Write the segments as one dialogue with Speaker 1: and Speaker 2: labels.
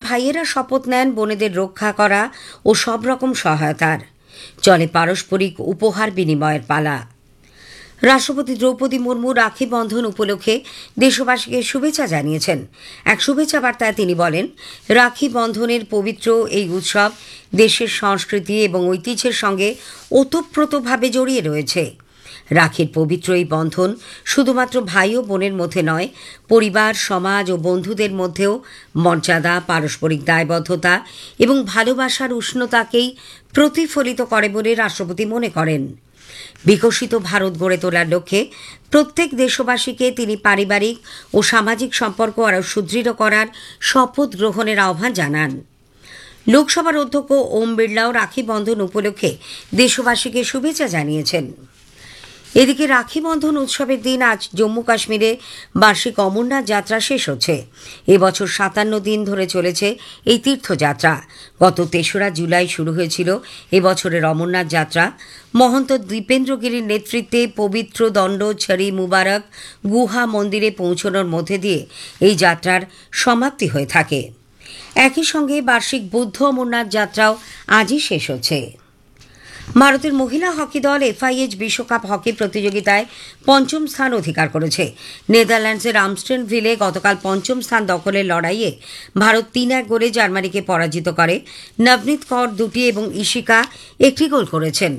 Speaker 1: ভাইয়েরা শপথ নেন বোনেদের রক্ষা করা ও সব রকম সহায়তার। চলে পারস্পরিক উপহার বিনিময়ের পালা। রাষ্ট্রপতি দ্রৌপদী মুর্মু রাখি বন্ধন উপলক্ষে দেশবাসীকে শুভেচ্ছা জানিয়েছেন। এক শুভেচ্ছা বার্তায় তিনি বলেন, রাখি বন্ধনের পবিত্র এই উৎসব দেশের সংস্কৃতি এবং ঐতিহ্যের সঙ্গে ওতপ্রোতভাবে জড়িয়ে রয়েছে। রাখির পবিত্র এই বন্ধন শুধুমাত্র ভাই ও বোনের মধ্যে নয়, পরিবার, সমাজ ও বন্ধুদের মধ্যেও মর্যাদা, পারস্পরিক দায়বদ্ধতা এবং ভালোবাসার উষ্ণতাকেই প্রতিফলিত করে বলে রাষ্ট্রপতি মনে করেন। বিকশিত ভারত গড়ে তোলার লক্ষ্যে প্রত্যেক দেশবাসীকে তিনি পারিবারিক ও সামাজিক সম্পর্ক আরও সুদৃঢ় করার শপথ গ্রহণের আহ্বান জানান। লোকসভার অধ্যক্ষ ওম বিড়লাও রাখি বন্ধন উপলক্ষে দেশবাসীকে শুভেচ্ছা জানিয়েছেন। এদিকে রাখি বন্ধন উৎসবের দিন আজ জম্মু কাশ্মীরে বার্ষিক অমরনাথ যাত্রা শেষ হচ্ছে। এবছর 57 দিন ধরে চলেছে এই তীর্থযাত্রা। গত 3রা জুলাই শুরু হয়েছিল এবছরের অমরনাথ যাত্রা। মহন্ত দীপেন্দ্রগিরির নেতৃত্বে পবিত্র দণ্ড ছড়ি মুবারক গুহা মন্দিরে পৌঁছানোর মধ্যে দিয়ে এই যাত্রার সমাপ্তি হয়ে থাকে। একই সঙ্গে বার্ষিক বৌদ্ধ অমরনাথ যাত্রাও আজই শেষ হচ্ছে। ভারতের মহিলা হকি দল FIH বিশ্বকাপ হকি প্রতিযোগিতায় 5ম স্থান অধিকার করেছে। নেদারল্যান্ডসের আমস্টেনভিলে গতকাল 5ম স্থান দখলের লড়াইয়ে ভারত 3-1 গোলে জার্মানিকে পরাজিত করে। নবনীত কৌর 2টি এবং ইশিকা 1টি গোল করেছেন।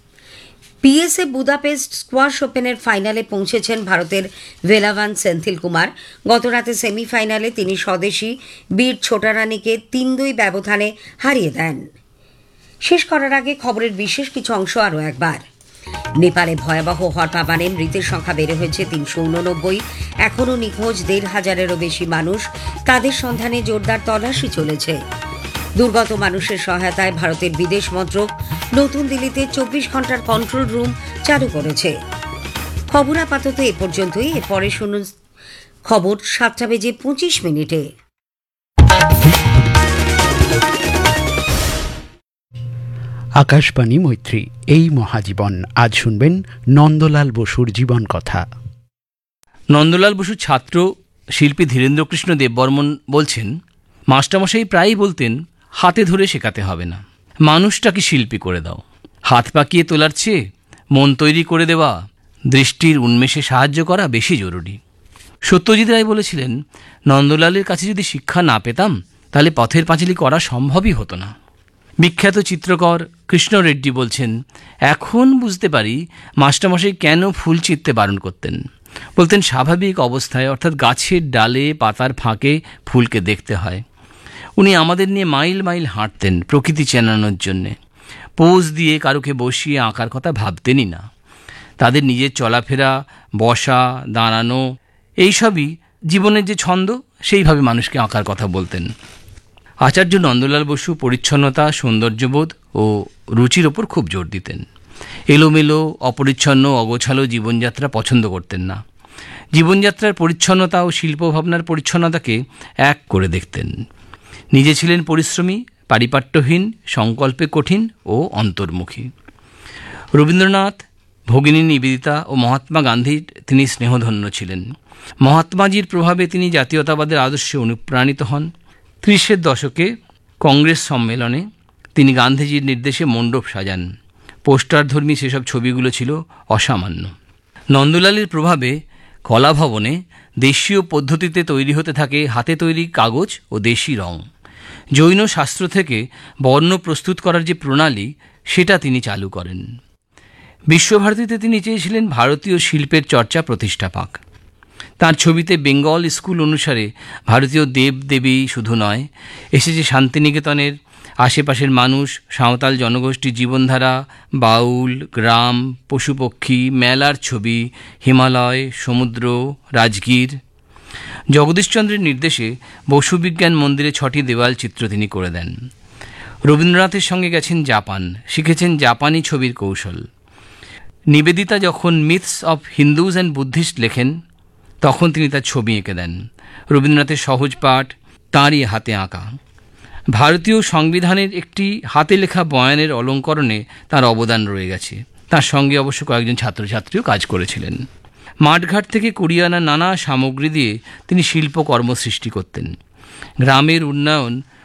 Speaker 1: PSA বুদাপেস্ট স্কোয়াশ ওপেনের ফাইনালে পৌঁছেছেন ভারতের ভেলাভান সেন্থিল কুমার। গতরাতে সেমিফাইনালে তিনি স্বদেশী বীর ছোটারানীকে 3-2 ব্যবধানে হারিয়ে দেন। শেষ করার আগে খবরের বিশেষ কিছু অংশ আরও একবার। নেপালে ভয়াবহ হরপাবানে মৃতের সংখ্যা বেড়ে হয়েছে 389। এখনও নিখোঁজ 1,500-এরও বেশি মানুষ। তাদের সন্ধানে জোরদার তল্লাশি চলেছে। দুর্গত মানুষের সহায়তায় ভারতের বিদেশ মন্ত্রক নতুন দিল্লিতে 24 ঘন্টার কন্ট্রোল রুম চালু করেছে। খবর আপাতত এ পর্যন্তই। এরপরে শুনুন খবর 7:25।
Speaker 2: আকাশবাণী মৈত্রী, এই মহাজীবন। আজ শুনবেন নন্দলাল বসুর জীবন কথা।
Speaker 3: নন্দলাল বসুর ছাত্র শিল্পী ধীরেন্দ্রকৃষ্ণ দেববর্মন বলছেন, মাস্টারমশাই প্রায়ই বলতেন, হাতে ধরে শেখাতে হবে না, মানুষটাকে শিল্পী করে দাও। হাত পাকিয়ে তোলার চেয়ে মন তৈরি করে দেওয়া, দৃষ্টির উন্মেষে সাহায্য করা বেশি জরুরি। সত্যজিৎ রায় বলেছিলেন, নন্দলালের কাছে যদি শিক্ষা না পেতাম তাহলে পথের পাঁচালী করা সম্ভবই হতো না। বিখ্যাত চিত্রকর কৃষ্ণ রেড্ডি বলছেন, এখন বুঝতে পারি মাস্টারমশাই কেন ফুল চিত্তে বারণ করতেন। বলতেন, স্বাভাবিক অবস্থায় অর্থাৎ গাছের ডালে পাতার ফাঁকে ফুলকে দেখতে হয়। উনি আমাদের নিয়ে মাইল মাইল হাঁটতেন প্রকৃতি চেনানোর জন্যে। পোজ দিয়ে কারুকে বসিয়ে আঁকার কথা ভাবতেনই না। তাদের নিজের চলাফেরা, বসা, দাঁড়ানো, এইসবই জীবনের যে ছন্দ, সেইভাবে মানুষকে আঁকার কথা বলতেন। আচার্য নন্দলাল বসু পরিচ্ছন্নতা, সৌন্দর্যবোধ ও রুচির ওপর খুব জোর দিতেন। এলোমেলো, অপরিচ্ছন্ন, অগোছালো জীবনযাত্রা পছন্দ করতেন না। জীবনযাত্রার পরিচ্ছন্নতা ও শিল্পভাবনার পরিচ্ছন্নতাকে এক করে দেখতেন। নিজে ছিলেন পরিশ্রমী, পারিপাট্যহীন, সংকল্পে কঠিন ও অন্তর্মুখী। রবীন্দ্রনাথ, ভগিনী নিবেদিতা ও মহাত্মা গান্ধীর তিনি স্নেহধন্য ছিলেন। মহাত্মাজির প্রভাবে তিনি জাতীয়তাবাদের আদর্শে অনুপ্রাণিত হন। 30-এর দশকে কংগ্রেস সম্মেলনে তিনি গান্ধীজির নির্দেশে মণ্ডপ সাজান। পোস্টারধর্মী সেসব ছবিগুলো ছিল অসামান্য। নন্দলালের প্রভাবে কলাভবনে দেশীয় পদ্ধতিতে তৈরি হতে থাকে হাতে তৈরি কাগজ ও দেশি রং। জৈন শাস্ত্র থেকে বর্ণ প্রস্তুত করার যে প্রণালী, সেটা তিনি চালু করেন। বিশ্বভারতীতে তিনি চেয়েছিলেন ভারতীয় শিল্পের চর্চা প্রতিষ্ঠা পাক। তাঁর ছবিতে বেঙ্গল স্কুল অনুসারে ভারতীয় দেবদেবী শুধু নয়, এসেছে শান্তিনিকেতনের আশেপাশের মানুষ, সাঁওতাল জনগোষ্ঠীর জীবনধারা, বাউল, গ্রাম, পশুপক্ষী, মেলার ছবি, হিমালয়, সমুদ্র, রাজগীর। জগদীশচন্দ্রের নির্দেশে বসু বিজ্ঞান মন্দিরে 6টি দেওয়াল চিত্র তিনি করে দেন। রবীন্দ্রনাথের সঙ্গে গেছেন জাপান, শিখেছেন জাপানি ছবির কৌশল। নিবেদিতা যখন myths of Hindus and Buddhist লেখেন, তখন তিনি তার ছবি এঁকে দেন। রবীন্দ্রনাথের সহজ পাঠ তাঁরই হাতে আঁকা। ভারতীয় সংবিধানের একটি হাতে লেখা বয়ানের অলঙ্করণে তার অবদান রয়ে গেছে। তার সঙ্গে অবশ্য কয়েকজন ছাত্রছাত্রীও কাজ করেছিলেন। মাঠঘাট থেকে কুড়িয়ে আনা নানা সামগ্রী দিয়ে তিনি শিল্পকর্ম সৃষ্টি করতেন। গ্রামের উন্নয়ন